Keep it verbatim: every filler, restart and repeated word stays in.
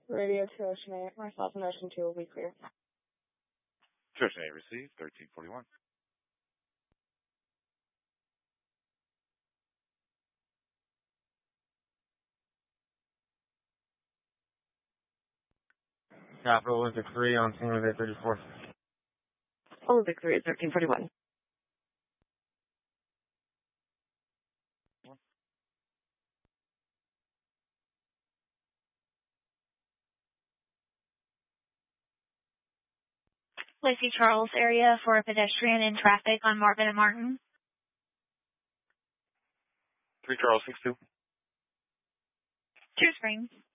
Radio to Ocean eight, myself and Ocean two will be clear. Ocean eight received, thirteen forty-one. Capital Olympic three on scene with eight thirty-four. Olympic three at thirteen forty-one. Lacey Charles area for a pedestrian in traffic on Marvin and Martin. three Charles, six two. Two Springs.